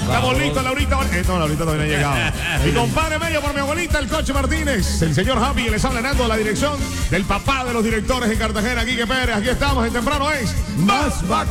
Estamos listos, Laurita. No, Laurita todavía no ha llegado. Mi compadre medio por mi abuelita, el Coche Martínez. El señor Happy les habla Nando, la dirección del papá de los directores en Cartagena, Quique Pérez. Aquí estamos, en temprano es Más Bacán.